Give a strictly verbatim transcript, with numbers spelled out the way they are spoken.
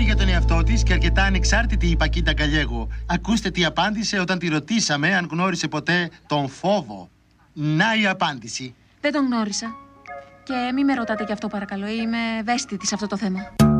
σίγουρη για τον εαυτό της και αρκετά ανεξάρτητη η Πακίτα Γκαλιέγο. Ακούστε τι απάντησε όταν τη ρωτήσαμε αν γνώρισε ποτέ τον φόβο. Να η απάντηση. Δεν τον γνώρισα. Και μη με ρωτάτε γι' αυτό παρακαλώ, είμαι ευαίσθητη σε αυτό το θέμα.